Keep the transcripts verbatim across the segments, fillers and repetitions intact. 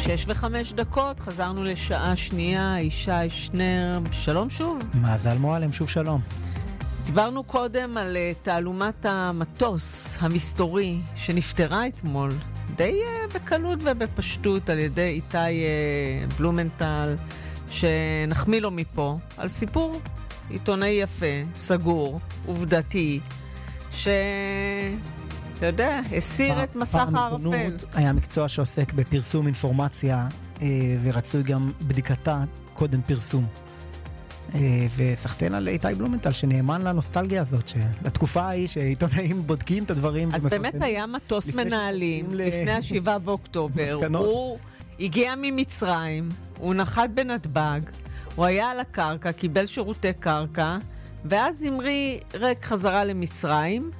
שש וחמש דקות, חזרנו לשעה שנייה, ישי שנר, שלום שוב. מזל מועלם, שוב שלום. דיברנו קודם על תעלומת המטוס המסתורי שנפטרה אתמול, די בקלות ובפשטות על ידי איתי בלומנטל, שנחמיא לו מפה, על סיפור עיתונאי יפה, סגור, עובדתי, ש... אתה יודע, הסיר את מסך הערפל. היה מקצוע שעוסק בפרסום אינפורמציה, ורצוי גם בדיקתה קודם פרסום. וסחתן על איתי בלומנטל, שנאמן לנוסטלגיה הזאת, לתקופה ההיא שעיתונאים בודקים את הדברים. אז באמת היה מטוס מנהלים, לפני השבעה באוקטובר, הוא הגיע ממצרים, הוא נחת בנתב"ג, הוא היה על הקרקע, קיבל שירותי קרקע, ואז אמרי רק חזרה למצרים,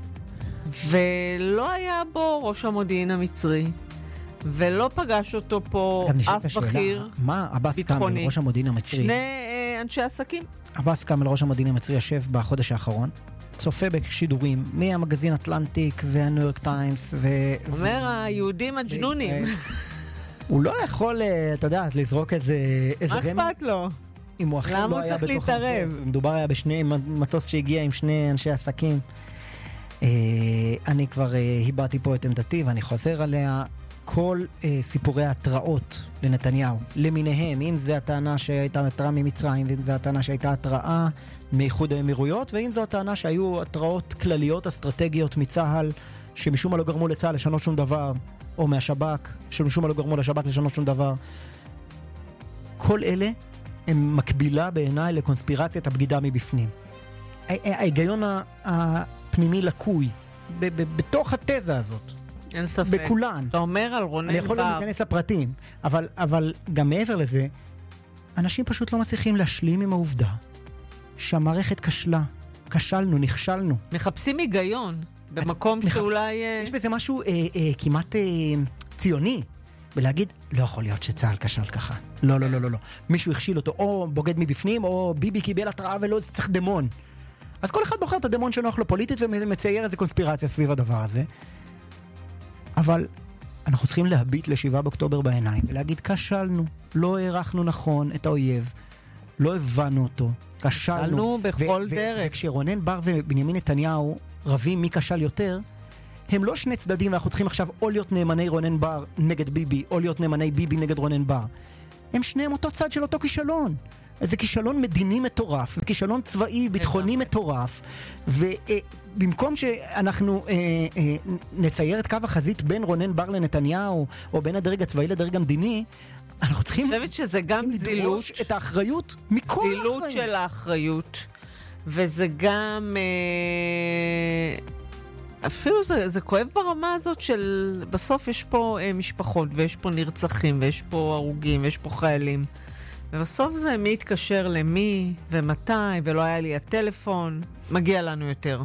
ולא היה בו ראש המודיעין המצרי, ולא פגש אותו פה אף בכיר ביטחוני. מה עבאס קאמל, ראש המודיעין המצרי? שני אה, אנשי עסקים. עבאס קאמל, ראש המודיעין המצרי, יושב בחודש האחרון, צופה בשידורים מהמגזין אטלנטיק והניו יורק טיימס. ו... אומר, ו... היהודים הג'נונים. הוא לא יכול, אתה יודע, לזרוק איזה... מה אכפת לו? אם הוא אחר לא היה בתוך המטוס. מדובר היה בשני מטוס שהגיע עם שני אנשי עסקים. אני כבר היבעתי פה את עמדתי ואני חוזר עליה. כל סיפורי ההתראות לנתניהו, למיניהם, אם זה הטענה שהייתה התראה ממצרים, ואם זה הטענה שהייתה התראה מאיחוד האמירויות, ואם זו הטענה שהיו התראות כלליות אסטרטגיות מצהל, שמשום מה לא גרמו לצהל לשנות שום דבר, או מהשב"כ, שמשום מה לא גרמו לשב"כ לשנות שום דבר. כל אלה הם מקבילה בעיניי לקונספירציית הבגידה מבפנים. ההיגיון הפנימי לקוי, בתוך התזה הזאת. אין ספק. בכולן. אתה אומר על רונן בר. אני יכול להיכנס לפרטים, אבל, אבל גם מעבר לזה, אנשים פשוט לא מצליחים להשלים עם העובדה שהמערכת כשלה, כשלנו, נכשלנו. מחפשים היגיון, במקום מחפש... שאולי... יש בזה משהו אה, אה, כמעט אה, ציוני, ולהגיד, לא יכול להיות שצהל כשל ככה. לא, לא, לא, לא, לא. מישהו הכשיל אותו, או בוגד מבפנים, או ביבי קיבל התראה ולא, זה צריך דמון. אז כל אחד בוחר את הדמון שנוח לו פוליטית, ומצייר איזה קונספירציה סביב הדבר הזה. אבל אנחנו צריכים להביט לשבעה באוקטובר בעיניים ולהגיד, כשלנו, לא הערכנו נכון את האויב, לא הבנו אותו, כשלנו. כשלנו בכל דרך. וכשרונן בר ובנימין נתניהו רבים מי כשל יותר, הם לא שני צדדים ואנחנו צריכים עכשיו או להיות נאמני רונן בר נגד ביבי, או להיות נאמני ביבי נגד רונן בר. הם שניהם אותו צד של אותו כישלון. זה כישלון מדיני מטורף, וכישלון צבאי, ביטחוני מטורף, ובמקום שאנחנו אה, אה, נצייר את קו החזית בין רונן בר לנתניהו, או בין הדרג הצבאי לדרג המדיני, אנחנו צריכים... אני חושבת שזה גם זילות, את האחריות מכל זילות האחריות. של האחריות, וזה גם... אה, אפילו זה, זה כואב ברמה הזאת של... בסוף יש פה אה, משפחות, ויש פה נרצחים, ויש פה הרוגים, ויש פה חיילים. ובסוף זה מי התקשר למי ומתי, ולא היה לי הטלפון, מגיע לנו יותר.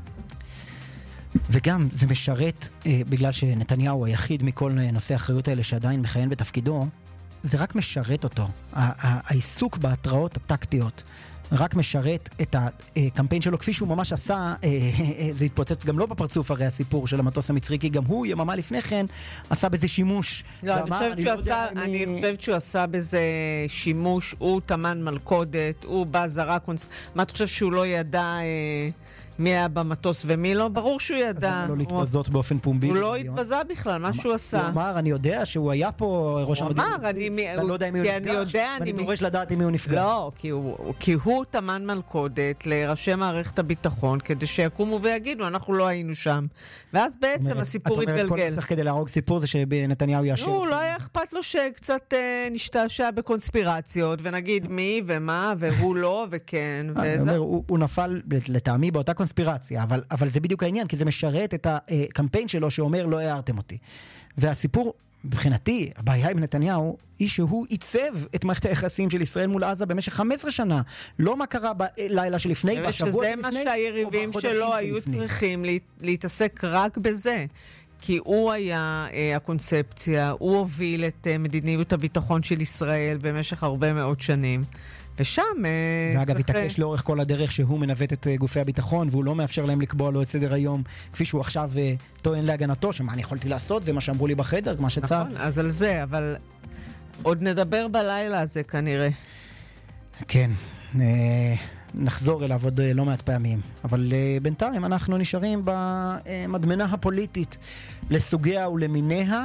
וגם זה משרת, אה, בגלל שנתניהו היחיד מכל נושא האחריות האלה שעדיין מכהן בתפקידו, זה רק משרת אותו. העיסוק בהתראות הטקטיות רק משרת את הקמפיין שלו, כפי שהוא ממש עשה, זה התפוצץ גם לא בפרצוף הרי הסיפור של המטוס המצרי, כי גם הוא יממה לפני כן עשה בזה שימוש. לא, אני חושבת שהוא עשה, אני חושבת שהוא עשה בזה שימוש, הוא תמן מלכודת, הוא בא זרק, מה אתה חושב שהוא לא ידע מי היה במטוס ומי לא? ברור שהוא ידע. אז לא להתבזות באופן פומבי. הוא לא התבזה בכלל, מה שהוא עשה. הוא אמר, אני יודע שהוא היה פה ראש המודיעין. הוא אמר, אני לא יודע אם הוא נפגש, ואני דורש לדעת אם הוא נפגש. לא, כי הוא תמן מלכודת לראשי מערכת הביטחון, כדי שיקומו ויגידו, אנחנו לא היינו שם. ואז בעצם הסיפור התגלגל. את אומרת, כל שצריך כדי להרוג סיפור זה שנתניהו יאשר. לא, לא היה אכפת לו שקצת נשתעשע בקונספירציות, ונגיד מי ומה, והוא לא, וכן, וזה. הוא נפל לטעמי באותה קונספירציה, אבל, אבל זה בדיוק העניין, כי זה משרת את הקמפיין שלו שאומר לא הערתם אותי. והסיפור, מבחינתי, הבעיה עם נתניהו, היא שהוא עיצב את מערכת היחסים של ישראל מול עזה במשך חמש עשרה שנה. לא מה קרה בלילה שלפני, בשבוע שלפני, שזה מה שהיריבים שלו היו צריכים להתעסק רק בזה. כי הוא היה אה, הקונספציה, הוא הוביל את אה, מדיניות הביטחון של ישראל במשך הרבה מאוד שנים. ושם... ואגב, התעקש לאורך כל הדרך שהוא מנווט את גופי הביטחון, והוא לא מאפשר להם לקבוע לו את סדר היום, כפי שהוא עכשיו טוען להגנתו, שמה אני יכולתי לעשות, זה מה שאמרו לי בחדר, מה שצער. נכון, אז על זה, אבל עוד נדבר בלילה הזה כנראה. כן, נחזור אליו עוד לא מעט פעמים, אבל בינתיים אנחנו נשארים במדמנה הפוליטית לסוגיה ולמיניה,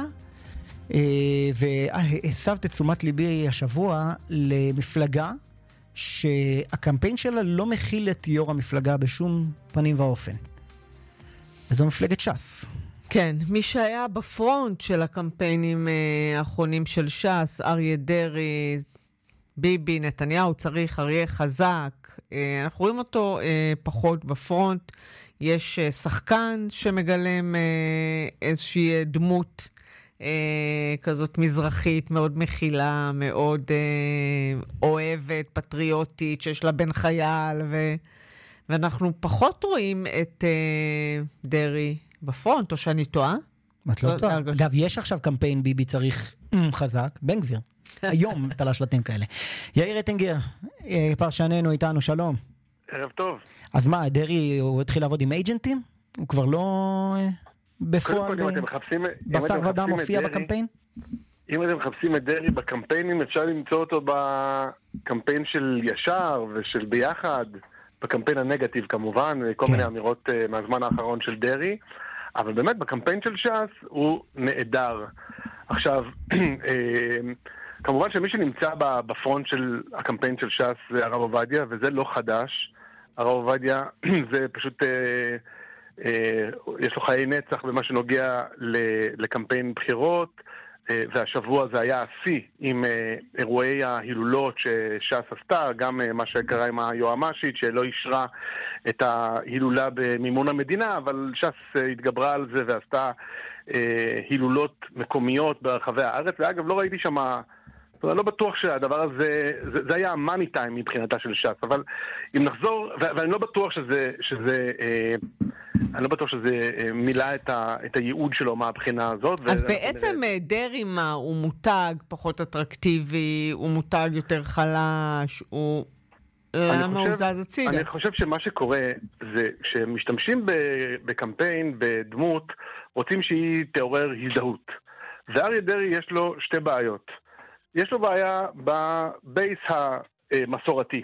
והסבת את תשומת ליבי השבוע למפלגה שהקמפיין שלה לא מכיל את יו"ר המפלגה בשום פנים ואופן. וזו מפלגת ש"ס. כן, מי שהיה בפרונט של הקמפיינים האחרונים של ש"ס, אריה דרעי, ביבי, נתניהו צריך, אריה חזק. אנחנו רואים אותו פחות בפרונט. יש שחקן שמגלם איזושהי דמות כזאת מזרחית, מאוד מכילה, מאוד אוהבת, פטריוטית, שיש לה בן חייל, ו... ואנחנו פחות רואים את דרעי בפרונט, או שאני טועה? את לא טועה. אגב, יש עכשיו קמפיין ביבי צריך חזק, בן גביר. היום תלה שלטים כאלה. יאיר אטינגר, פרשננו איתנו, שלום. ערב טוב. אז מה, דרעי, הוא התחיל לעבוד עם אייג'נטים? הוא כבר לא בפועל בשר ודם מופיע בקמפיין? אם אתם מחפשים את דרעי בקמפיינים, אפשר למצוא אותו בקמפיין של ישר ושל ביחד, בקמפיין הנגטיב כמובן, כל מיני אמירות מהזמן האחרון של דרעי, אבל באמת בקמפיין של ש"ס הוא נהדר. עכשיו, כמובן שמי שנמצא בפרונט של הקמפיין של ש"ס זה הרב עובדיה, וזה לא חדש. הרב עובדיה זה פשוט, אה, אה, יש לו חיי נצח במה שנוגע לקמפיין בחירות, אה, והשבוע זה היה השיא עם אה, אירועי ההילולות שש"ס עשתה, גם אה, מה שקרה עם היועמ"שית שלא אישרה את ההילולה במימון המדינה, אבל ש"ס אה, התגברה על זה ועשתה אה, הילולות מקומיות ברחבי הארץ, ואגב לא ראיתי שמה... אני לא בטוח שהדבר הזה, זה, זה היה המאני טיים מבחינתה של ש"ס, אבל אם נחזור, ו- ואני לא בטוח שזה, שזה, אה, אני לא בטוח שזה אה, מילא את, ה- את הייעוד שלו מהבחינה הזאת. אז בעצם נראה... דרעי מה, הוא מותג פחות אטרקטיבי, הוא מותג יותר חלש, הוא... למה הוא זז הצידה? אני חושב שמה שקורה זה שמשתמשים בקמפיין, בדמות, רוצים שהיא תעורר הזדהות. ואריה דרעי יש לו שתי בעיות. יש לו בעיה בבייס המסורתי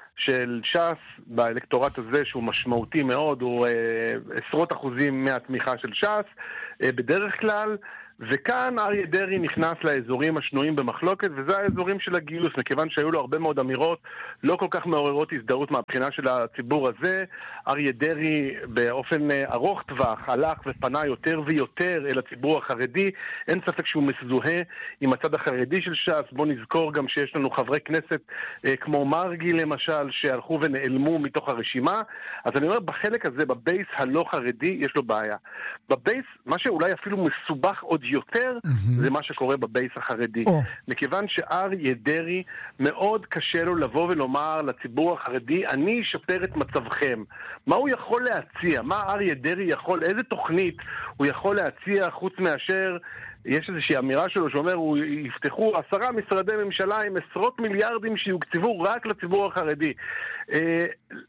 של ש"ס, באלקטורט הזה שהוא משמעותי מאוד, הוא עשרות אחוזים מהתמיכה של ש"ס בדרך כלל, וכאן אריה דרעי נכנס לאזורים השנויים במחלוקת, וזה האזורים של הגיוס, מכיוון שהיו לו הרבה מאוד אמירות, לא כל כך מעוררות הזדהות מהבחינה של הציבור הזה. אריה דרעי באופן ארוך טווח הלך ופנה יותר ויותר אל הציבור החרדי, אין ספק שהוא מזוהה עם הצד החרדי של ש"ס. בוא נזכור גם שיש לנו חברי כנסת אה, כמו מרגי למשל, שהלכו ונעלמו מתוך הרשימה. אז אני אומר, בחלק הזה, בבייס הלא חרדי, יש לו בעיה. בבייס, מה שאולי אפילו מסובך עוד יותר, mm-hmm. זה מה שקורה בבייס החרדי. Oh. מכיוון שאריה דרעי מאוד קשה לו לבוא ולומר לציבור החרדי, אני אשפר את מצבכם. מה הוא יכול להציע? מה אריה דרעי יכול, איזה תוכנית הוא יכול להציע חוץ מאשר, יש איזושהי אמירה שלו שאומר, הוא יפתחו עשרה משרדי ממשלה עם עשרות מיליארדים שיוקצבו רק לציבור החרדי. אה,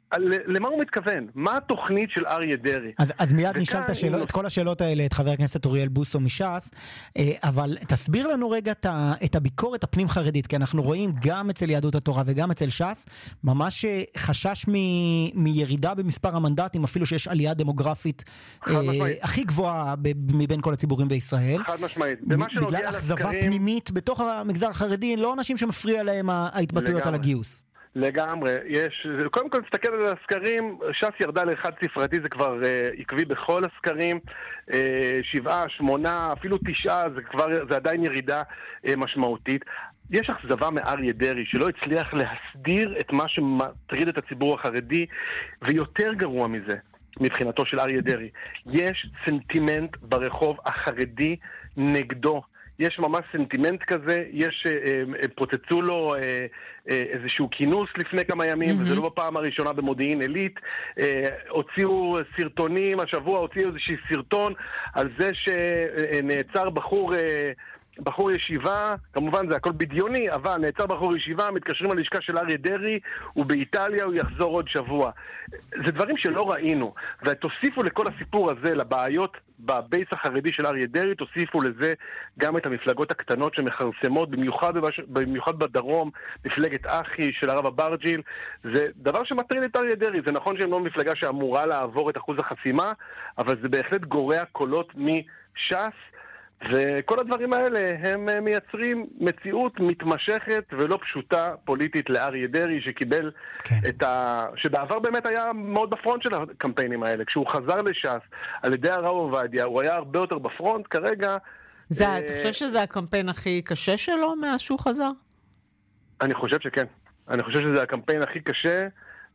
למה הוא מתכוון? מה התוכנית של אריה דרעי? אז, אז מיד נשאל את, השאלות, את כל השאלות האלה את חבר הכנסת אוריאל בוסו מש"ס, אה, אבל תסביר לנו רגע את, ה, את הביקורת הפנים חרדית, כי אנחנו רואים גם אצל יהדות התורה וגם אצל ש"ס, ממש חשש מ, מירידה במספר המנדטים, אפילו שיש עלייה דמוגרפית אה, הכי גבוהה ב, מבין כל הציבורים בישראל. חד משמעית. בגלל אכזבה פנימית בתוך המגזר החרדי, לא אנשים שמפריע להם ההתבטאויות על הגיוס. לגמרי, יש, קודם כל תסתכל על הסקרים, ש"ס ירדה לאחד ספרתי, זה כבר uh, עקבי בכל הסקרים, uh, שבעה, שמונה, אפילו תשעה, זה כבר, זה עדיין ירידה uh, משמעותית. יש אכזבה מאריה דרעי שלא הצליח להסדיר את מה שמטריד את הציבור החרדי, ויותר גרוע מזה, מבחינתו של אריה דרעי, יש סנטימנט ברחוב החרדי נגדו. יש ממש סנטימנט כזה, יש, אה, אה, פוצצו לו אה, אה, איזשהו כינוס לפני כמה ימים, mm-hmm. וזה לא בפעם הראשונה במודיעין עילית, אה, הוציאו סרטונים, השבוע הוציאו איזשהו סרטון על זה שנעצר בחור אה, בחור ישיבה, כמובן זה הכל בדיוני, אבל נעצר בחור ישיבה, מתקשרים ללשכה של אריה דרעי, הוא באיטליה, הוא יחזור עוד שבוע. זה דברים שלא ראינו, ותוסיפו לכל הסיפור הזה, לבעיות בבייס החרדי של אריה דרעי, תוסיפו לזה גם את המפלגות הקטנות שמחרסמות, במיוחד, במיוחד בדרום, מפלגת אחי של הרב אברג'יל. זה דבר שמטריד את אריה דרעי. זה נכון שהם לא מפלגה שאמורה לעבור את אחוז החסימה, אבל זה בהחלט גורע קולות מש"ס, וכל הדברים האלה הם מייצרים מציאות מתמשכת ולא פשוטה פוליטית לאריה דרעי, שקיבל כן. את ה... שבעבר באמת היה מאוד בפרונט של הקמפיינים האלה. כשהוא חזר לש"ס על ידי הרב עובדיה, הוא היה הרבה יותר בפרונט. כרגע... זה, אה... אתה חושב שזה הקמפיין הכי קשה שלו מאז שהוא חזר? אני חושב שכן. אני חושב שזה הקמפיין הכי קשה.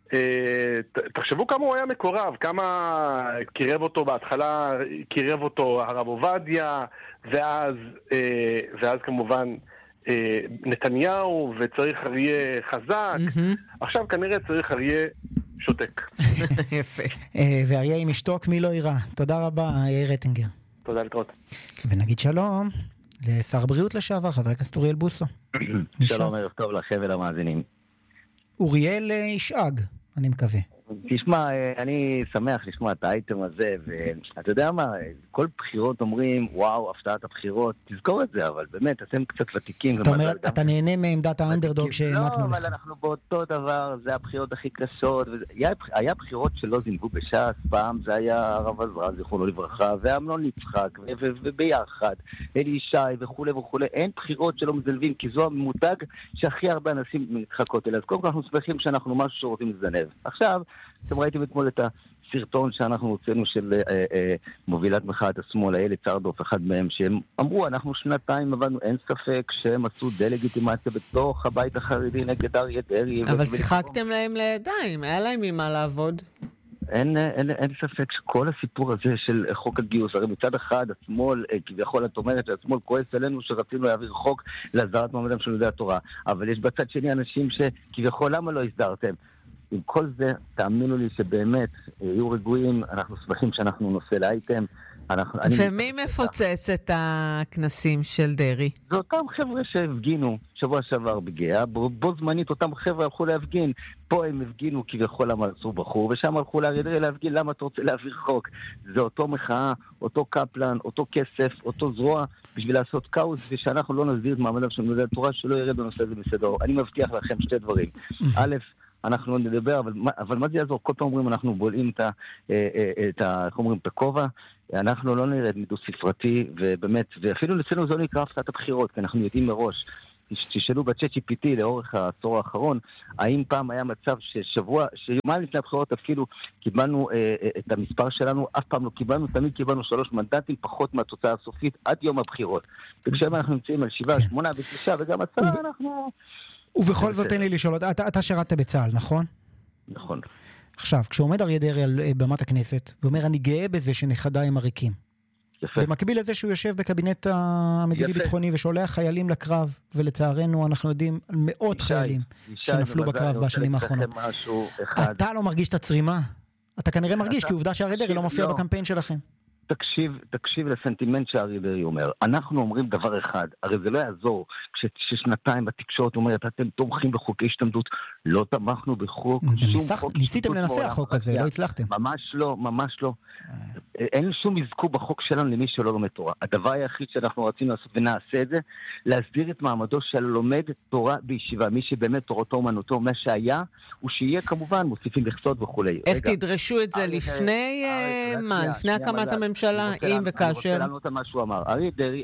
תחשבו כמה הוא היה מקורב, כמה קירב אותו בהתחלה, קירב אותו הרב עובדיה, ואז, ואז כמובן נתניהו, וצריך אריה חזק. עכשיו כנראה צריך אריה שותק. יפה. ואריה עם ישתוק מי לא יראה. תודה רבה, יאיר רטינגר. תודה להתראות. ונגיד שלום לשר הבריאות לשעבר, חבר הכנסת אוריאל בוסו. שלום, ערב טוב לכם ולמאזינים. אוריאל ישאג, אני מקווה. תשמע, אני שמח לשמוע את האייטם הזה, ואתה יודע מה, כל בחירות אומרים, וואו, הפתעת הבחירות, תזכור את זה, אבל באמת, אתם קצת ותיקים. אתה אומר, אתה נהנה מעמדת האנדרדוג שהעמדנו לך. לא, אבל אנחנו באותו דבר, זה הבחירות הכי קשות, היה בחירות שלא זינבו בש"ס, פעם זה היה הרב עזרא, זיכרונו לברכה, ואמנון יצחק, וביחד, אלי ישי וכו' וכו', אין בחירות שלא מזלבים, כי זו המותג שהכי הרבה אנשים מתחקות אליה. אז קודם כל אנחנו שמחים שאנחנו משהו שרוצים לזנב. עכשיו, אתם ראיתם אתמול את הסרטון שאנחנו הוצאנו של אה, אה, מובילת מחאת השמאל, איילת צרדוף, אחד מהם, שהם אמרו, אנחנו שנתיים עבדנו, אין ספק שהם עשו דלגיטימציה בתוך הבית החרדי נגד אריה דרעי. אבל שיחקתם להם לידיים, היה להם ממה לעבוד. אין, אין, אין ספק שכל הסיפור הזה של חוק הגיוס, הרי מצד אחד השמאל, כביכול את אומרת שהשמאל כועס עלינו שרצינו להעביר חוק להסדרת מעמדם של יהודי התורה, אבל יש בצד שני אנשים שכביכול למה לא הסדרתם? עם כל זה, תאמינו לי שבאמת יהיו רגועים, אנחנו שמחים שאנחנו נושא לאייטם. ומי מפוצץ את הכנסים של דרי? זה אותם חבר'ה שהפגינו שבוע שעבר בגאה, בו זמנית אותם חבר'ה הלכו להפגין, פה הם הפגינו כביכול למה עצרו בחור, ושם הלכו לאריה דרעי להפגין למה אתה רוצה להעביר חוק. זה אותו מחאה, אותו קפלן, אותו כסף, אותו זרוע, בשביל לעשות כאוס, ושאנחנו לא נסדיר את מעמדם של יהודי התורה, שלא ירד בנושא הזה בסדר. אני מבטיח לכם שתי דברים. א', אנחנו לא נדבר, אבל, אבל מה זה יעזור? כל פעם אומרים, אנחנו בולעים את ה, את ה, איך אומרים, את הכובע, אנחנו לא נרד מדו ספרתי, ובאמת, ואפילו אצלנו זה לא נקרא הפתעת הבחירות, כי אנחנו יודעים מראש, תשאלו ב-צ'אט ג'י פי טי לאורך העשור האחרון, האם פעם היה מצב ששבוע, שיומיים לפני הבחירות אפילו קיבלנו אה, את המספר שלנו, אף פעם לא קיבלנו, תמיד קיבלנו שלוש מנדטים פחות מהתוצאה הסופית עד יום הבחירות. ובשביל אנחנו נמצאים על שבעה, שמונה ותשעה, וגם הצעה אנחנו... ובכל זאת תן לי לשאול, אתה, אתה שירת בצה"ל, נכון? נכון. עכשיו, כשעומד אריה דרעי על במת הכנסת, ואומר, אני גאה בזה שנכדיי הם עריקים. יפה. במקביל לזה שהוא יושב בקבינט המדיני-ביטחוני ושולח חיילים לקרב, ולצערנו אנחנו יודעים על מאות ישי, חיילים ישי, שנפלו בקרב בשנים האחרונות. אתה לא מרגיש את הצרימה? אתה כנראה מרגיש, כי עובדה שאריה דרעי לא מופיע לא. בקמפיין שלכם. תקשיב, תקשיב לסנטימנט שאריה דרעי אומר. אנחנו אומרים דבר אחד, הרי זה לא יעזור, כששנתיים בתקשורת אומרת, אתם תומכים בחוקי השתמטות, לא תמכנו בחוק, שום חוק. ניסיתם לנסח חוק הזה, לא הצלחתם. ממש לא, ממש לא. אין שום יזכו בחוק שלנו למי שלא לומד תורה. הדבר היחיד שאנחנו רצינו לעשות ונעשה את זה, להסדיר את מעמדו של לומד תורה בישיבה. מי שבאמת תורתו אומנותו, מה שהיה, הוא שיהיה כמובן, מוסיפים לכסות וכו'. איך תדרשו את זה לפני, מה, לפני הקמת הממשלה, אם וכאשר? אני רוצה לענות על מה שהוא אמר. אריה דרעי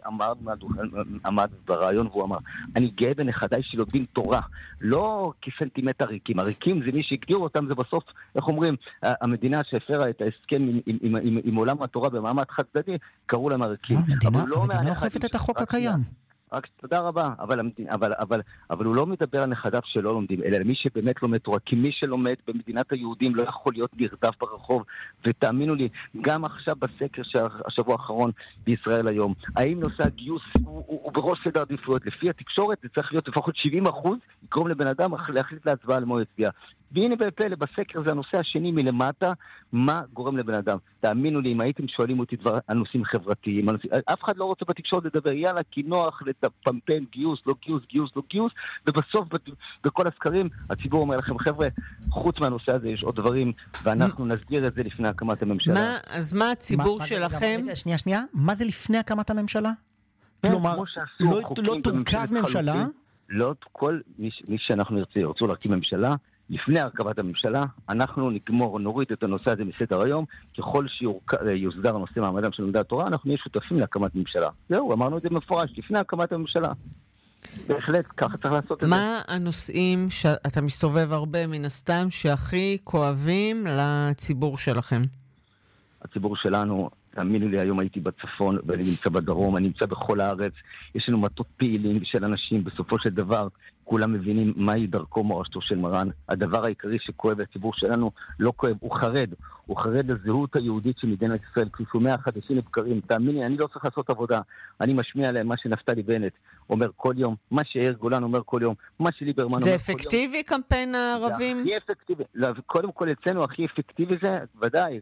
עמד ברעיון והוא אמר, אני גאה בנכדיי שלומדים תורה, לא כסנטימטר עריקים. עריקים זה מי שהגדיר אותם, זה בסוף, איך אומרים, המדינה שהפרה את ההסכם עם עולם התורה במעמד חד צדדי, קראו להם עריקים. המדינה אוכפת את החוק הקיים. רק תודה רבה, אבל, אבל, אבל, אבל הוא לא מדבר על נכדיו שלא לומדים, אלא מי שבאמת לומד תורה, כי מי שלומד במדינת היהודים לא יכול להיות נרדף ברחוב, ותאמינו לי, גם עכשיו בסקר שהשבוע האחרון בישראל היום, האם נושא הגיוס הוא, הוא, הוא בראש סדר עדיפויות, לפי התקשורת זה צריך להיות לפחות שבעים אחוז, יקרום לבן אדם להחליט להצבעה למועד צביעה. והנה בפלא, בסקר זה הנושא השני מלמטה, מה גורם לבן אדם. תאמינו לי, אם הייתם שואלים אותי דבר על נושאים חברתיים, הנושאים, אף אחד לא רוצה בתקשורת לדבר, יאללה, כי נוח לפמפם גיוס, לא גיוס, גיוס, לא גיוס, ובסוף בכל הסקרים הציבור אומר לכם, חבר'ה, חוץ מהנושא הזה יש עוד דברים, ואנחנו נסגיר את זה לפני הקמת הממשלה. מה, אז מה הציבור שלכם? שנייה, שנייה, מה זה לפני הקמת הממשלה? כלומר, לא תורכב ממשלה? לא, כל מי שאנחנו נרצה, ירצו להקים ממשלה, לפני הרכבת הממשלה, אנחנו נגמור, נוריד את הנושא הזה מסדר היום, ככל שיוסדר הנושא מעמדם של לומדי התורה, אנחנו נהיה שותפים להקמת ממשלה. זהו, אמרנו את זה מפורש, לפני הקמת הממשלה. בהחלט, ככה צריך לעשות את זה. מה הנושאים שאתה מסתובב הרבה מן הסתם, שהכי כואבים לציבור שלכם? הציבור שלנו, תאמינו לי, היום הייתי בצפון, ואני נמצא בדרום, אני נמצא בכל הארץ, יש לנו מטות פעילים של אנשים, בסופו של דבר, כולם מבינים מהי דרכו מורשתו של מרן. הדבר העיקרי שכואב לציבור שלנו לא כואב, הוא חרד. הוא חרד לזהות היהודית של מדינת ישראל, כשומע חדשים לבקרים. תאמיני, אני לא צריך לעשות עבודה. אני משמיע להם מה שנפתלי בנט אומר כל יום, מה שיאיר גולן אומר כל יום, מה שליברמן אומר כל יום. זה אפקטיבי קמפיין הערבים? זה הכי אפקטיבי. קודם כל אצלנו הכי אפקטיבי זה, ודאי,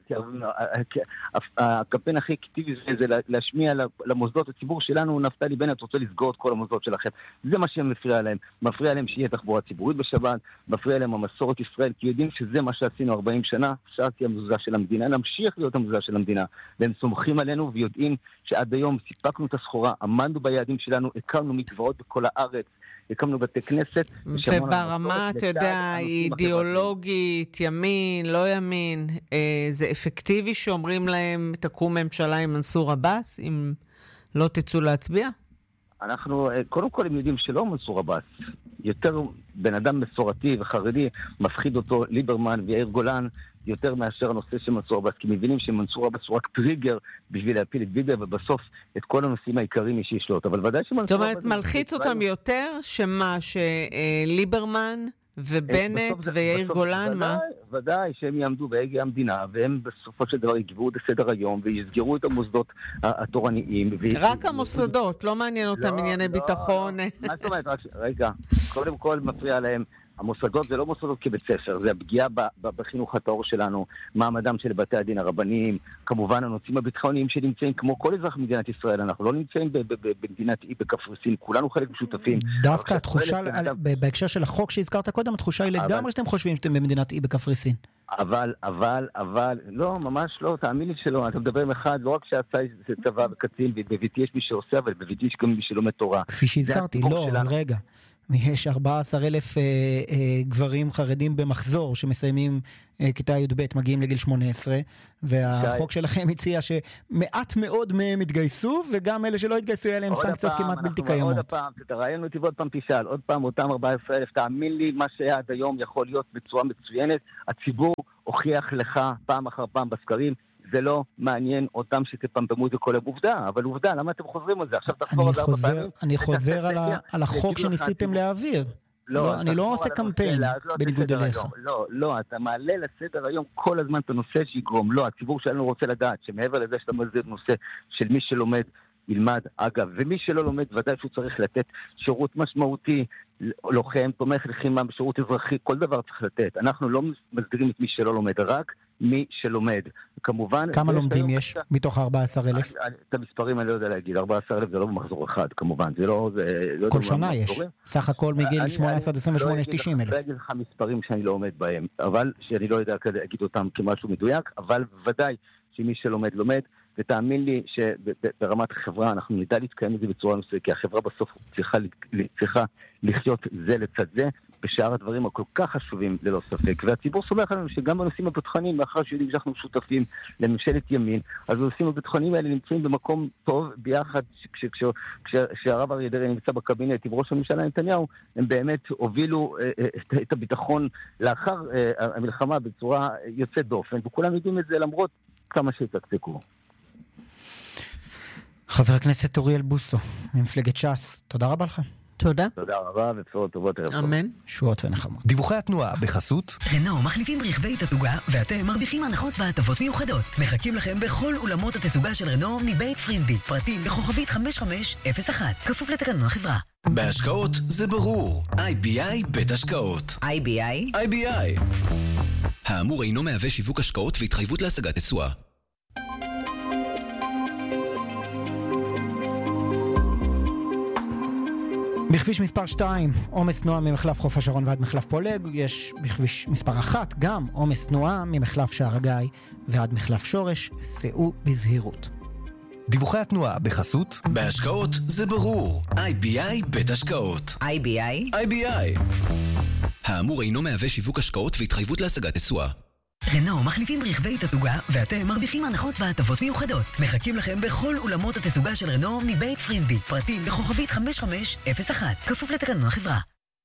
הקמפיין הכי אפקטיבי זה להשמיע למוסדות הציבור שלנו, נפתלי בנט רוצה לסגור את כל המוסדות שלכם. זה מה שמפריע להם. מפריע להם שיהיה תחבורה ציבורית בשבת, מפריע להם המסורת ישראל, כי יודעים שזה מה שעשינו ארבעים שנה, אפשר תהיה המזוזה של המדינה, נמשיך להיות המזוזה של המדינה, והם סומכים עלינו ויודעים שעד היום סיפקנו את הסחורה, עמדנו ביעדים שלנו, הקמנו מקוואות בכל הארץ, הקמנו בתי כנסת. וברמה, אתה יודע, אידיאולוגית, ימין, לא ימין, זה אפקטיבי שאומרים להם, תקום ממשלה עם מנסור עבאס, אם לא תצאו להצביע? אנחנו, קודם כל הם יודעים שלא מנסור עבאס, יותר בן אדם מסורתי וחרדי, מפחיד אותו ליברמן ויאיר גולן, יותר מאשר הנושא של מנסור עבאס, כי מבינים שמנסור עבאס הוא רק טריגר בשביל להפיל את ביבי, ובסוף את כל הנושאים העיקריים יש לשלוט. אבל ודאי שמנסור עבאס... זאת אומרת, מלחיץ אותם יותר, שמה, שליברמן ובנט ויאיר גולן, מה? ודאי שהם יעמדו בהגה המדינה, והם בסופו של דבר יגברו את סדר היום, ויסגרו את המוסדות התורניים. רק המוסדות, לא מעניין אותם ענייני ביטחון. מה זאת אומרת? רגע, קודם כל מפריע להם, המוסדות זה לא מוסדות כבית ספר, זה הפגיעה בחינוך התאור שלנו, מעמדם של בתי הדין הרבניים, כמובן הנושאים הביטחוניים שנמצאים כמו כל אזרח מדינת ישראל, אנחנו לא נמצאים במדינת אי בקפריסין, כולנו חלק משותפים. דווקא התחושה, בהקשר של החוק שהזכרת קודם, התחושה היא לגמרי שאתם חושבים שאתם במדינת אי בקפריסין. אבל, אבל, אבל, לא, ממש לא, תאמין לי שלא, אתה מדבר עם אחד, לא רק שעשה זה צבא וקצין, ובביתי יש מי שעושה, אבל בביתי יש גם מי שלומד תורה. כפי שהזכרתי, לא, רגע. יש ארבעה עשר אלף אה, אה, גברים חרדים במחזור שמסיימים אה, כיתה י' ב', מגיעים לגיל שמונה עשרה, והחוק שלכם הציע שמעט מאוד מהם התגייסו, וגם אלה שלא התגייסו יהיה להם סנקציות כמעט בלתי קיימות. עוד פעם, תראיין אותי ועוד פעם תשאל, עוד פעם אותם ארבעה עשר אלף, תאמין לי, מה שהיה עד היום יכול להיות בצורה מצוינת, הציבור הוכיח לך פעם אחר פעם בסקרים, זה לא מעניין אותם שתפמפמו את זה כל עובדה, אבל עובדה, למה אתם חוזרים על זה? עכשיו תחזור על זה ארבע פעמים. אני חוזר על החוק שניסיתם להעביר. אני לא עושה קמפיין בניגוד אליך. לא, לא, אתה מעלה לסדר היום כל הזמן את הנושא שיגרום. לא, הציבור שלנו רוצה לדעת שמעבר לזה שאתה מזיר נושא של מי שלומד, ילמד, אגב, ומי שלא לומד, ודאי שהוא צריך לתת שירות משמעותי, לוחם, תומך לחימה, שירות אזרחי, כל דבר צריך לתת. אנחנו לא מסדירים את מי שלא לומד, רק מי שלומד. כמובן... כמה לומדים יש מתוך ארבעה עשר אלף? את המספרים אני לא יודע להגיד, ארבעה עשר אלף זה לא במחזור אחד, כמובן, זה לא... כל שנה יש, סך הכל מגיל שמונה עשרה עד עשרים ושמונה יש תשעים אלף. אני לא אגיד לך מספרים שאני לא עומד בהם, אבל שאני לא יודע להגיד אותם כמשהו מדויק, אבל ודאי שמי שלומד לומד, ותאמין לי שברמת החברה אנחנו נדע להתקיים את זה בצורה נושא, כי החברה בסוף צריכה, צריכה לחיות זה לצד זה, בשאר הדברים הכל כך חשובים ללא ספק. והציבור סומך עלינו שגם בנושאים הביטחוניים, מאחר שיודעים שאנחנו שותפים לממשלת ימין, אז הנושאים הביטחוניים האלה נמצאים במקום טוב ביחד, כשהרב אריה דרעי נמצא בקבינט עם ראש הממשלה נתניהו, הם באמת הובילו את הביטחון לאחר המלחמה בצורה יוצאת דופן, וכולם יודעים את זה למרות כמה שיצקצקו. חבר הכנסת אוריאל בוסו, ממפלגת ש"ס, תודה רבה לך. תודה. תודה רבה ובשורות טובות. אמן. שועות ונחמות. דיווחי התנועה בחסות רנו מחליפים רכבי תצוגה ואתם מרוויחים הנחות והטבות מיוחדות. מחכים לכם בכל אולמות התצוגה של רנו מבית פריסבי. פרטים בכוכבית חמש חמש אפס אחת. כפוף לתקנון החברה. בהשקעות זה ברור. איי בי איי בית השקעות. איי בי איי? איי בי איי. האמור אינו מהווה שיווק השקעות והתחייבות להשגת תשואה. בכביש מספר שתיים, עומס תנועה ממחלף חוף השרון ועד מחלף פולג. יש בכביש מספר אחת גם עומס תנועה ממחלף שער הגיא ועד מחלף שורש. סעו בזהירות. דיווחי התנועה בחסות בהשקעות זה ברור. איי בי איי בית השקעות. איי בי איי? איי בי איי. האמור אינו מהווה שיווק השקעות והתחייבות להשגת תשואה. רנו מחליפים רכבי תצוגה ואתם מרוויחים הנחות והטבות מיוחדות. מחכים לכם בכל אולמות התצוגה של רנו מבית פריסבי. פרטים בכוכבית חמש חמש אפס אחת. כפוף לתקנון החברה.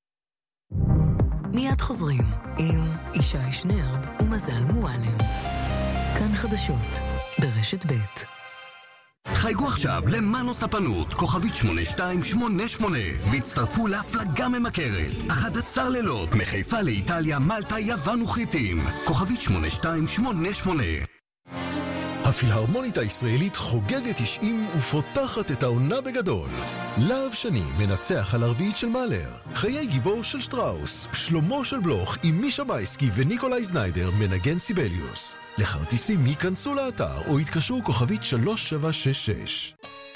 מיד חוזרים עם ישי שנרב ומזל מועלם. כאן חדשות ברשת ב'. חייגו עכשיו למאנו ספנות, כוכבית שמונה שתיים שמונה שמונה, והצטרפו להפלגה ממכרת. אחד עשר לילות, מחיפה לאיטליה, מלטה, יוון וכריתים. כוכבית שמונה שתיים שמונה שמונה. הפילהרמונית הישראלית חוגגת תשעים ופותחת את העונה בגדול. להב שני מנצח על הרביעית של מאלר. חיי גיבור של שטראוס. שלמה של בלוך עם מישה בייסקי וניקולאי זניידר מנגן סיבליוס. לכרטיסים ייכנסו לאתר או יתקשרו כוכבית שלוש שבע שש שש.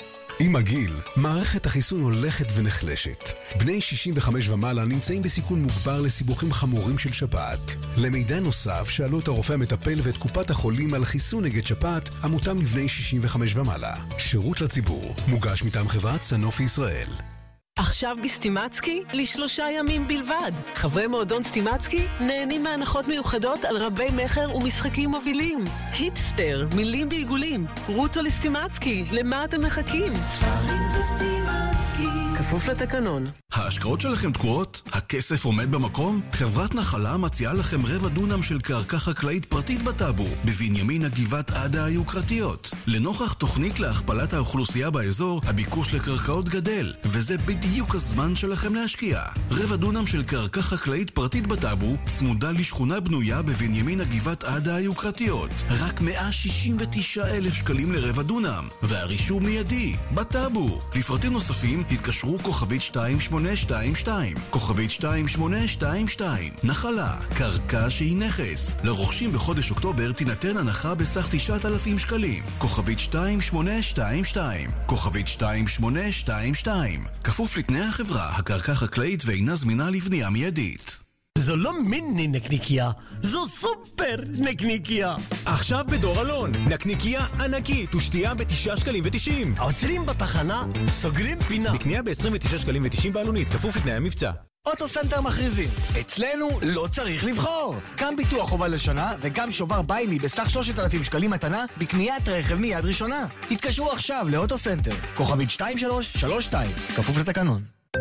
עם הגיל, מערכת החיסון הולכת ונחלשת. בני שישים וחמש ומעלה נמצאים בסיכון מוגבר לסיבוכים חמורים של שפעת. למידע נוסף, שאלו את הרופא המטפל ואת קופת החולים על חיסון נגד שפעת, המותאם לבני שישים וחמש ומעלה. שירות לציבור, מוגש מטעם חברת סנופי ישראל. עכשיו בסטימצקי, לשלושה ימים בלבד. חברי מועדון סטימצקי נהנים מהנחות מיוחדות על רבי מחר ומשחקים מובילים. היטסטר, מילים בעיגולים. רוטו לסטימצקי, למה אתם מחכים? ספרים זה סטימצקי. כפוף לתקנון. ההשקעות שלכם תקועות? הכסף עומד במקום? חברת נחלה מציעה לכם רבע דונם של קרקע חקלאית פרטית בטאבו, בבנימין הגבעת עדה היוקרתיות. לנוכח תוכנית להכפלת האוכלוסייה באזור, הביקוש לקרקעות גדל, וזה בדיוק הזמן שלכם להשקיע. רבע דונם של קרקע חקלאית פרטית בטאבו, צמודה לשכונה בנויה בבנימין הגבעת עדה היוקרתיות. רק מאה שישים ותשעה אלף שקלים לרבע דונם, והרישום מיידי, בטאבו. לפרטים נוספים, התקשרו כוכבית שתיים שמונה שתיים שתיים, כוכבית שתיים שמונה שתיים שתיים. נחלה, קרקע שהיא נכס. לרוכשים בחודש אוקטובר תינתן הנחה בסך תשעת אלפים שקלים. כוכבית שתיים שמונה שתיים שתיים, כוכבית שתיים שמונה שתיים שתיים. כפוף לתנאי החברה, הקרקע חקלאית ואינה זמינה לבנייה מיידית. זו לא מיני נקניקיה, זו סופר נקניקיה. עכשיו בדור אלון, נקניקיה ענקית ושתייה בתשעה שקלים ותשעים. עוצרים בתחנה, סוגרים פינה. בקנייה ב-עשרים ותשעה שקלים ותשעים בעלונית, כפוף לתנאי המבצע. אוטוסנטר מכריזים, אצלנו לא צריך לבחור. גם ביטוח חובה לשנה וגם שובר ביימי בסך שלושת אלפים שקלים מתנה בקניית רכב מיד ראשונה. התקשרו עכשיו לאוטוסנטר, כוכבית שתיים שלוש שלוש שתיים, כפוף לתקנון.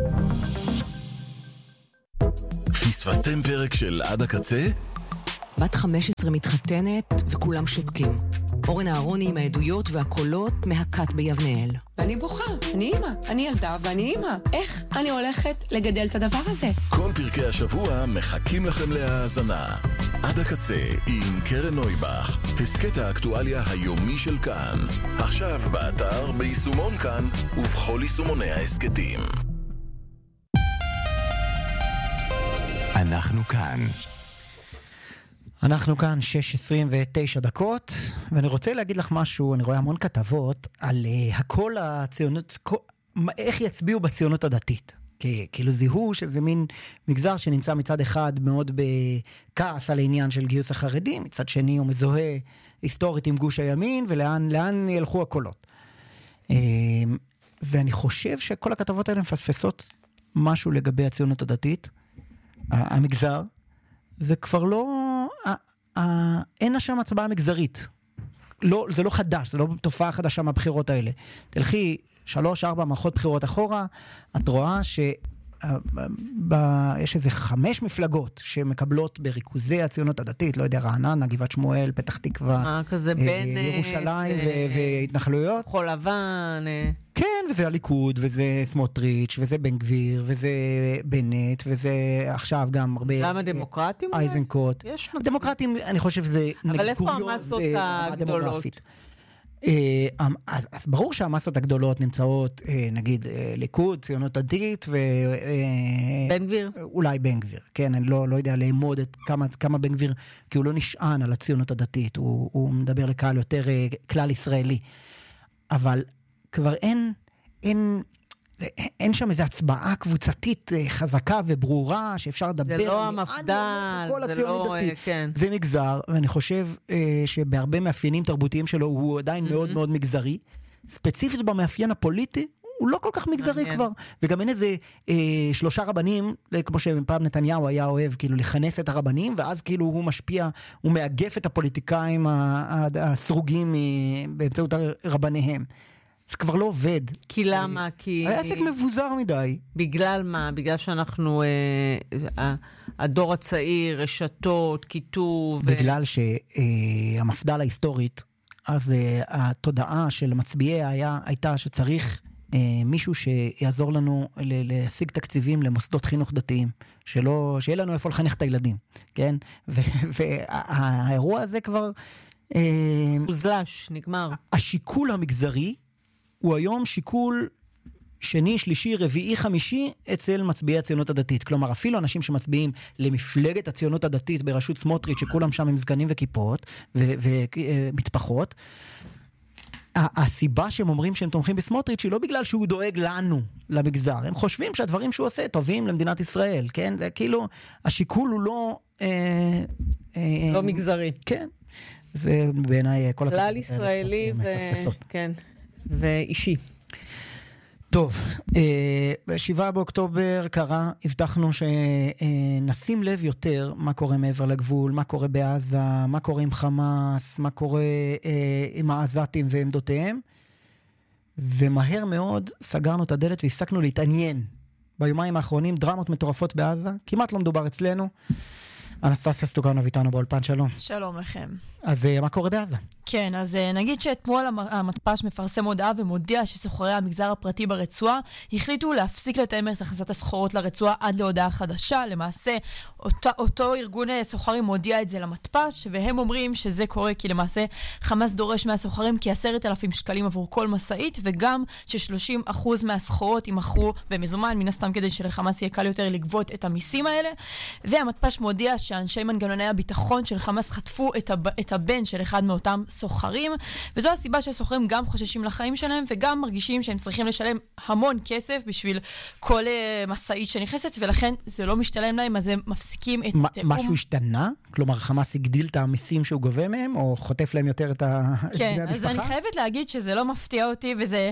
פספסתם פרק של עד הקצה? בת חמש עשרה מתחתנת וכולם שותקים. אורן אהרוני עם העדויות והקולות מהקת ביבנאל. ואני בוכה, אני אימא, אני ילדה ואני אימא. איך אני הולכת לגדל את הדבר הזה? כל פרקי השבוע מחכים לכם להאזנה. עד הקצה עם קרן נויבך, הסקט האקטואליה היומי של כאן. עכשיו באתר, ביישומון כאן ובכל יישומוני ההסקטים. אנחנו כאן. אנחנו כאן שש עשרים ותשע דקות, ואני רוצה להגיד לך משהו, אני רואה המון כתבות על uh, הכל הציונות, כל, איך יצביעו בציונות הדתית. כי, כאילו זיהו שזה מין מגזר שנמצא מצד אחד מאוד בכעס על העניין של גיוס החרדים, מצד שני הוא מזוהה היסטורית עם גוש הימין, ולאן לאן ילכו הקולות. Uh, ואני חושב שכל הכתבות האלה מפספסות משהו לגבי הציונות הדתית, המגזר, זה כבר לא, אין שם הצבעה מגזרית. לא, זה לא חדש, זה לא תופעה חדשה מהבחירות האלה. תלכי שלוש, ארבע מערכות בחירות אחורה, את רואה יש איזה חמש מפלגות שמקבלות בריכוזי הציונות הדתית, לא יודע, רעננה, גבעת שמואל, פתח תקווה, ירושלים והתנחלויות. חול לבן. כן, וזה הליכוד, וזה סמוטריץ', וזה בן גביר, וזה בנט, וזה עכשיו גם הרבה... למה דמוקרטים? אייזנקוט. דמוקרטים, אני חושב שזה... אבל איפה המסות הגדולות? אז, אז ברור שהמסות הגדולות נמצאות, נגיד, ליכוד, ציונות הדתית, ו... בן גביר. אולי בן גביר, כן, אני לא, לא יודע לאמוד את כמה, כמה בן גביר, כי הוא לא נשען על הציונות הדתית, הוא, הוא מדבר לקהל יותר כלל ישראלי. אבל כבר אין, אין, אין שם איזו הצבעה קבוצתית חזקה וברורה שאפשר לדבר. זה לא המפד"ל, זה לא, כן. זה מגזר, ואני חושב שבהרבה מאפיינים תרבותיים שלו הוא עדיין מאוד מאוד מגזרי. ספציפית במאפיין הפוליטי, הוא לא כל כך מגזרי כבר. וגם אין איזה שלושה רבנים, כמו שפעם נתניהו היה אוהב, כאילו לכנס את הרבנים, ואז כאילו הוא משפיע, הוא מאגף את הפוליטיקאים הסרוגים באמצעות רבניהם. זה כבר לא עובד. כי למה? כי... העסק מבוזר מדי. בגלל מה? בגלל שאנחנו, אה, הדור הצעיר, רשתות, כיתוב... בגלל שהמפד"ל ההיסטורית, אז אה, התודעה של מצביעי היה, הייתה שצריך אה, מישהו שיעזור לנו ל- להשיג תקציבים למוסדות חינוך דתיים, שלא, שיהיה לנו איפה לחנך את הילדים, כן? והאירוע הזה כבר... הוזלש, נגמר. השיקול המגזרי, הוא היום שיקול שני, שלישי, רביעי, חמישי אצל מצביעי הציונות הדתית. כלומר, אפילו אנשים שמצביעים למפלגת הציונות הדתית בראשות סמוטריץ', שכולם שם עם סגנים וכיפות ומטפחות, הסיבה שהם אומרים שהם תומכים בסמוטריץ' היא לא בגלל שהוא דואג לנו, למגזר. הם חושבים שהדברים שהוא עושה טובים למדינת ישראל, כן? זה כאילו, השיקול הוא לא... לא מגזרי. כן. זה בעיניי כל... כלל ישראלי ו... כן. ואישי. טוב, בשבעה באוקטובר קרה, הבטחנו שנשים לב יותר מה קורה מעבר לגבול, מה קורה בעזה, מה קורה עם חמאס, מה קורה עם העזתים ועמדותיהם, ומהר מאוד סגרנו את הדלת והפסקנו להתעניין. ביומיים האחרונים דרמות מטורפות בעזה, כמעט לא מדובר אצלנו. אנסטסיה סטוגרנוב איתנו באולפן, שלום. שלום לכם. אז מה קורה בעזה? כן, אז נגיד שאתמול המתפ"ש מפרסם הודעה ומודיע שסוחרי המגזר הפרטי ברצועה החליטו להפסיק לתאם את הכנסת הסחורות לרצועה עד להודעה חדשה. למעשה, אותו, אותו ארגון סוחרים מודיע את זה למתפ"ש, והם אומרים שזה קורה כי למעשה חמאס דורש מהסוחרים כ-עשרת אלפים שקלים עבור כל מסעית, וגם ש-שלושים אחוז מהסחורות יימכרו במזומן, מן הסתם כדי שלחמאס יהיה קל יותר לגבות את המיסים האלה. והמתפ"ש מודיע שאנשי מנגנוני הביטחון של חמאס חטפו את, הב... את הבן של אחד מאותם סוחרים, וזו הסיבה שהסוחרים גם חוששים לחיים שלהם, וגם מרגישים שהם צריכים לשלם המון כסף בשביל כל uh, מסעית שנכנסת, ולכן זה לא משתלם להם, אז הם מפסיקים את ما, התאום. משהו השתנה? כלומר, חמאס הגדיל את המיסים שהוא גובה מהם, או חוטף להם יותר את המשפחה? כן, אז אני חייבת להגיד שזה לא מפתיע אותי, וזה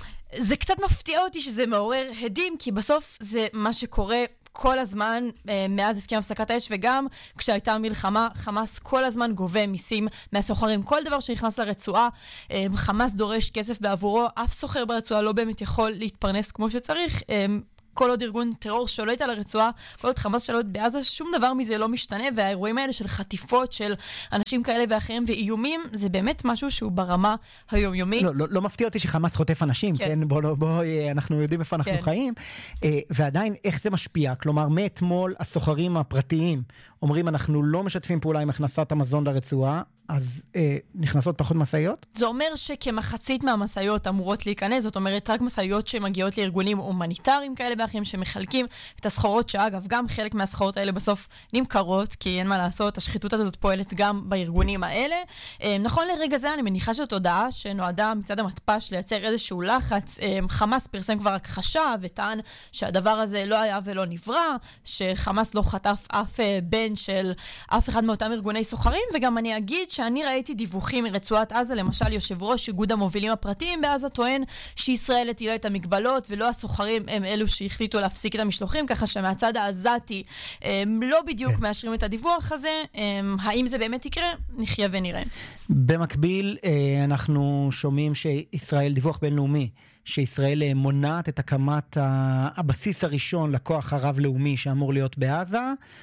זה קצת מפתיע אותי שזה מעורר הדים, כי בסוף זה מה שקורה כל הזמן, מאז הסכם הפסקת האש, וגם כשהייתה מלחמה, חמאס כל הזמן גובה מיסים מהסוחרים. כל דבר שנכנס לרצועה, חמאס דורש כסף בעבורו, אף סוחר ברצועה לא באמת יכול להתפרנס כמו שצריך. כל עוד ארגון טרור שולט על הרצועה, כל עוד חמאס שולט בעזה, שום דבר מזה לא משתנה, והאירועים האלה של חטיפות של אנשים כאלה ואחרים ואיומים, זה באמת משהו שהוא ברמה היומיומית. לא, לא, לא מפתיע אותי שחמאס חוטף אנשים, כן, כן? בוא, בוא, בוא, אנחנו יודעים איפה אנחנו כן. חיים, ועדיין איך זה משפיע, כלומר, מאתמול הסוחרים הפרטיים אומרים, אנחנו לא משתפים פעולה עם הכנסת המזון לרצועה, אז אה, נכנסות פחות מסעיות? זה אומר שכמחצית מהמסעיות אמורות להיכנס, זאת אומרת, רק מסעיות שמגיעות לארגונים הומניטריים כאלה ואחרים שמחלקים את הסחורות, שאגב, גם חלק מהסחורות האלה בסוף נמכרות, כי אין מה לעשות, השחיתות הזאת פועלת גם בארגונים האלה. אה, נכון לרגע זה, אני מניחה שזאת הודעה שנועדה מצד המתפ"ש לייצר איזשהו לחץ. אה, חמאס פרסם כבר הכחשה וטען שהדבר הזה לא היה ולא נברא, שחמאס לא חטף אף אה, בן של אף אחד מאותם ארגוני סוחרים, וגם אני אגיד שאני ראיתי דיווחים מרצועת עזה, למשל יושב ראש איגוד המובילים הפרטיים בעזה טוען שישראל הטילה את המגבלות ולא הסוחרים הם אלו שהחליטו להפסיק את המשלוחים, ככה שמהצד העזתי הם לא בדיוק מאשרים את הדיווח הזה. האם זה באמת יקרה? נחיה ונראה. במקביל אנחנו שומעים שישראל, דיווח בינלאומי, שישראל מונעת את הקמת הבסיס הראשון לכוח הרב-לאומי שאמור להיות בעזה,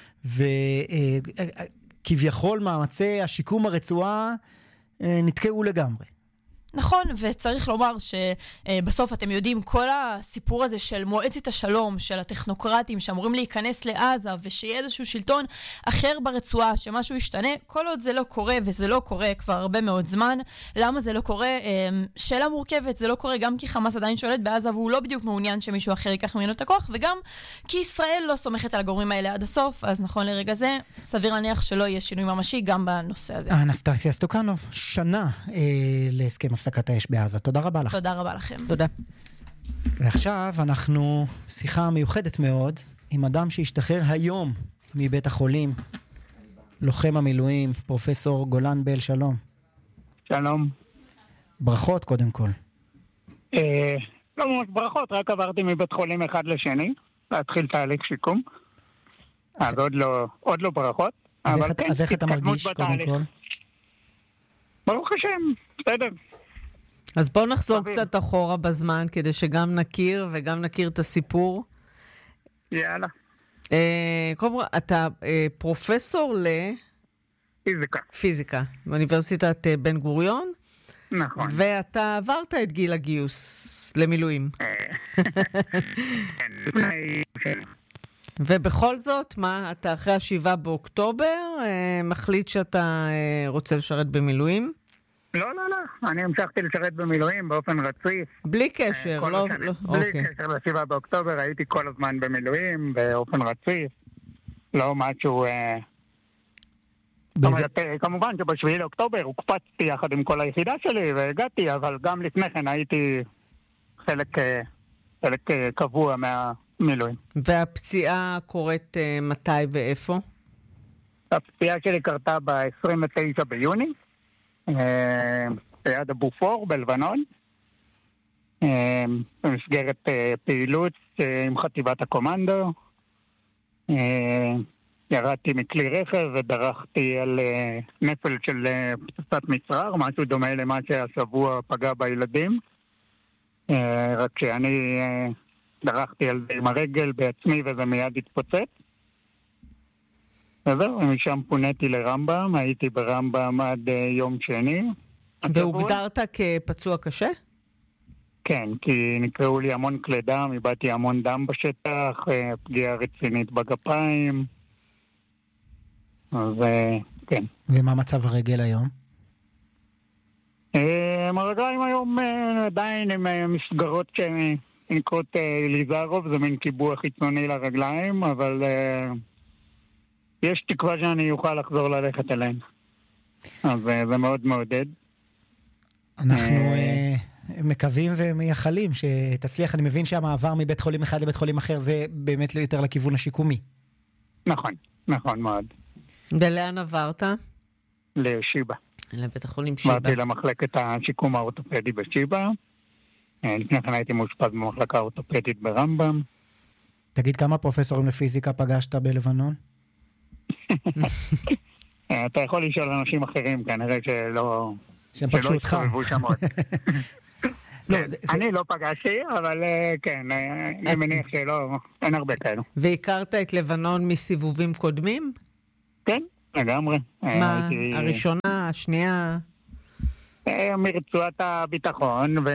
וכביכול מאמצי השיקום הרצועה נתקעו לגמרי. נכון, וצריך לומר שבסוף אתם יודעים, כל הסיפור הזה של מועצת השלום, של הטכנוקרטים שאמורים להיכנס לעזה, ושיהיה איזשהו שלטון אחר ברצועה, שמשהו ישתנה, כל עוד זה לא קורה, וזה לא קורה כבר הרבה מאוד זמן. למה זה לא קורה? שאלה מורכבת, זה לא קורה גם כי חמאס עדיין שולט בעזה, והוא לא בדיוק מעוניין שמישהו אחר ייקח ממנו את הכוח, וגם כי ישראל לא סומכת על הגורמים האלה עד הסוף, אז נכון לרגע זה, סביר להניח שלא יהיה שינוי ממשי גם בנושא הזה. אנסטסיה סטוקנוב, שנה אה, להסכם הפסקת האש בעזה. תודה רבה לך. תודה רבה לכם. תודה. ועכשיו אנחנו שיחה מיוחדת מאוד עם אדם שהשתחרר היום מבית החולים, לוחם המילואים, פרופסור גולן בל, שלום. שלום. ברכות קודם כל. אה, לא ממש ברכות, רק עברתי מבית חולים אחד לשני, להתחיל תהליך שיקום. אז עוד לא, עוד לא ברכות. אז איך, כן, אז איך אתה מרגיש קודם כל? ברוך השם, בסדר. אז בואו נחזור סביר. קצת אחורה בזמן, כדי שגם נכיר וגם נכיר את הסיפור. יאללה. אה, קודם כל, אתה אה, פרופסור ל... פיזיקה. פיזיקה, באוניברסיטת אה, בן גוריון. נכון. ואתה עברת את גיל הגיוס למילואים. כן. ובכל זאת, מה, אתה אחרי השבעה באוקטובר, אה, מחליט שאתה אה, רוצה לשרת במילואים? לא, לא, לא. אני המשכתי לשרת במילואים באופן רציף. בלי קשר, לא, לא. בלי אוקיי. קשר לשבעה באוקטובר, הייתי כל הזמן במילואים באופן רציף. לא משהו... אה... זאת אומרת, כמובן שבשביעי לאוקטובר הוקפצתי יחד עם כל היחידה שלי והגעתי, אבל גם לפני כן הייתי חלק, חלק קבוע מהמילואים. והפציעה קורית uh, מתי ואיפה? הפציעה שלי קרתה ב-עשרים ותשעה ביוני, uh, ביד הבופור בלבנון, uh, במסגרת uh, פעילות uh, עם חטיבת הקומנדו. Uh, ירדתי מכלי רכב ודרכתי על uh, נפל של uh, פצצת מצרר, משהו דומה למה שהשבוע פגע בילדים. Uh, רק שאני uh, דרכתי על זה עם הרגל בעצמי וזה מיד התפוצץ. וזהו, משם פוניתי לרמב"ם, הייתי ברמב"ם עד uh, יום שני. והוגדרת כפצוע קשה? כן, כי נקראו לי המון כלי דם, איבדתי המון דם בשטח, uh, פגיעה רצינית בגפיים. אז כן. ומה מצב הרגל היום? הרגליים היום עדיין עם מסגרות שנקראות ליזרוב, זה מין קיבוע חיצוני לרגליים, אבל יש תקווה שאני אוכל לחזור ללכת אליהן. אז זה מאוד מעודד. אנחנו מקווים ומייחלים שתצליח. אני מבין שהמעבר מבית חולים אחד לבית חולים אחר זה באמת יותר לכיוון השיקומי. נכון, נכון מאוד. ולאן עברת? לשיבה. לבית החולים שיבה. עברתי למחלקת השיקום האורתופדי בשיבה. לפני כן הייתי מאושפז במחלקה האורתופדית ברמב"ם. תגיד, כמה פרופסורים לפיזיקה פגשת בלבנון? אתה יכול לשאול אנשים אחרים, כנראה שלא... שהם פגשו אותך. שלא הסתובבו שם עוד. אני לא פגשתי, אבל כן, אני מניח שלא, אין הרבה כאלו. והכרת את לבנון מסיבובים קודמים? כן, לגמרי. מה, הראשונה, השנייה? מרצועת הביטחון, ו...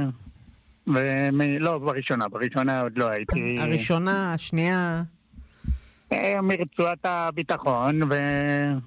לא, בראשונה, בראשונה עוד לא הייתי... הראשונה, השנייה? מרצועת הביטחון, ו...